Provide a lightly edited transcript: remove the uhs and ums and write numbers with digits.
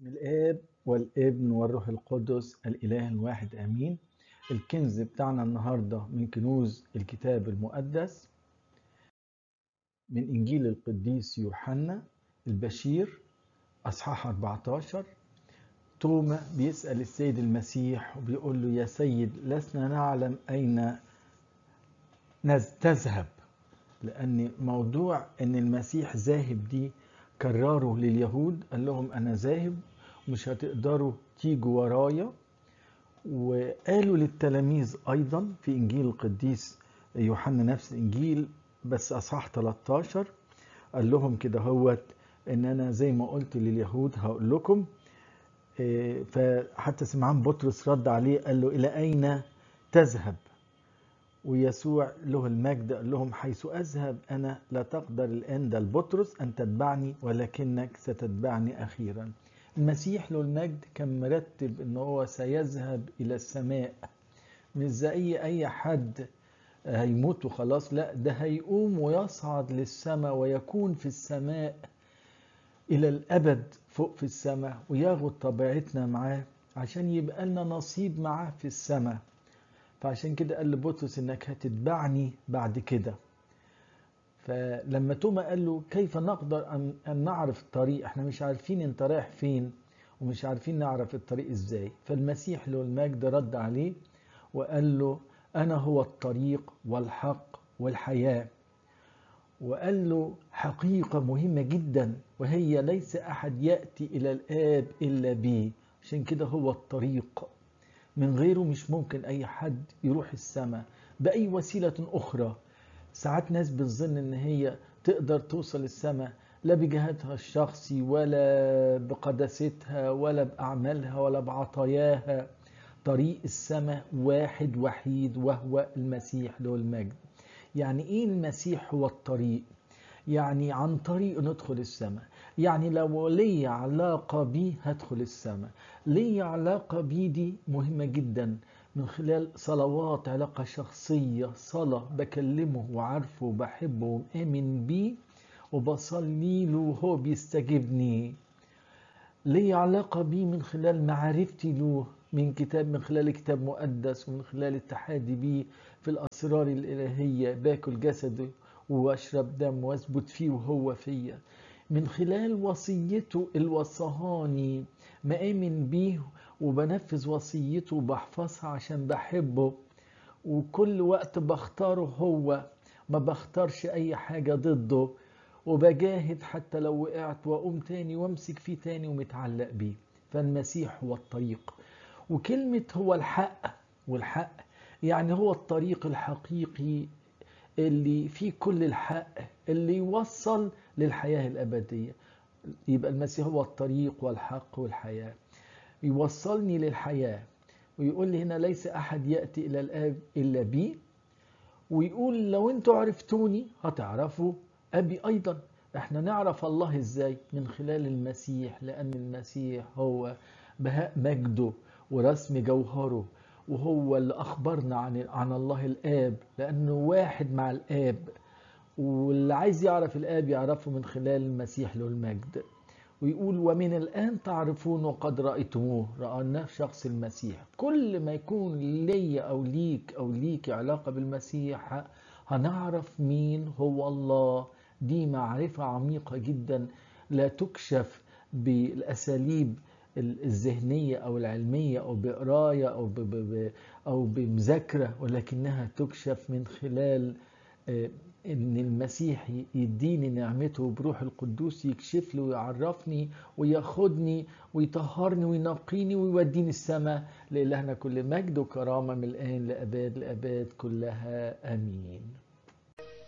باسم الآب والابن والروح القدس الإله الواحد آمين. الكنز بتاعنا النهاردة من كنوز الكتاب المقدس من إنجيل القديس يوحنا البشير أصحاح 14. توما بيسأل السيد المسيح وبيقول له: يا سيد، لسنا نعلم أين تذهب، لأن موضوع أن المسيح ذاهب دي كرروا لليهود، قال لهم أنا ذاهب مش هتقدروا تيجوا ورايا. وقالوا للتلاميذ أيضا في إنجيل القديس يوحنا نفس الإنجيل بس أصحاح 13 قال لهم كده هوت إن أنا زي ما قلت لليهود هقول لكم. فحتى سمعان بطرس رد عليه قال له: إلى أين تذهب؟ ويسوع له المجد قال لهم: حيث أذهب أنا لا تقدر الآن ده لبطرس أن تتبعني، ولكنك ستتبعني أخيرا. المسيح له المجد كان مرتب أنه هو سيذهب إلى السماء، مش زي أي حد هيموت وخلاص، لا، ده هيقوم ويصعد للسماء ويكون في السماء إلى الأبد فوق في السماء، وياخد طبيعتنا معاه عشان يبقى لنا نصيب معاه في السماء. فعشان كده قال لبطرس انك هتتبعني بعد كده. فلما توما قال له: كيف نقدر ان نعرف الطريق؟ احنا مش عارفين انت رايح فين ومش عارفين نعرف الطريق ازاي. فالمسيح له المجد رد عليه وقال له: انا هو الطريق والحق والحياة. وقال له حقيقة مهمة جدا، وهي ليس احد يأتي الى الآب الا بي. عشان كده هو الطريق، من غيره مش ممكن أي حد يروح السماء بأي وسيلة أخرى. ساعات ناس بتظن إن هي تقدر توصل السماء لا بجهادها الشخصي ولا بقداستها ولا بأعمالها ولا بعطاياها. طريق السماء واحد وحيد، وهو المسيح له المجد. يعني إيه المسيح هو الطريق؟ يعني عن طريق ندخل السماء. يعني لو لي علاقة بيه هدخل السماء. لي علاقة بيه دي مهمة جدا من خلال صلوات، علاقة شخصية، صلاة بكلمه وعارفه وبحبه ومآمن بيه وبصلي له وهو بيستجيبني. لي علاقة بيه من خلال معرفتي له من خلال كتاب مقدس، ومن خلال اتحادي بيه في الأسرار الإلهية، باكل جسده واشرب دم واثبت فيه وهو فيا. من خلال وصيته الوصهاني، مآمن بيه وبنفذ وصيته وبحفظها عشان بحبه، وكل وقت بختاره هو، ما بختارش أي حاجة ضده، وبجاهد حتى لو وقعت وأقوم تاني وامسك فيه تاني ومتعلق بيه. فالمسيح هو الطريق. وكلمة هو الحق، والحق يعني هو الطريق الحقيقي اللي فيه كل الحق اللي يوصل للحياة الأبدية. يبقى المسيح هو الطريق والحق والحياة، يوصلني للحياة. ويقول لي هنا: ليس أحد يأتي إلى الآب إلا بي. ويقول: لو انتوا عرفتوني هتعرفوا أبي أيضا. احنا نعرف الله ازاي؟ من خلال المسيح، لأن المسيح هو بهاء مجده ورسم جوهره، وهو اللي أخبرنا عن الله الآب، لأنه واحد مع الآب. واللي عايز يعرف الآب يعرفه من خلال المسيح له المجد. ويقول: ومن الآن تعرفون وقد رأيتموه. رأيناه في شخص المسيح. كل ما يكون لي أو ليك أو ليك علاقة بالمسيح هنعرف مين هو الله. دي معرفة عميقة جدا لا تكشف بالأساليب الذهنية أو العلمية أو بقراية أو بمذاكرة، ولكنها تكشف من خلال ان المسيح يديني نعمته بروح القدوس، يكشف لي ويعرفني وياخدني ويطهرني وينقيني ويوديني السماء. لإلهنا كل مجد وكرامة من الآن لأباد الآباد كلها، آمين.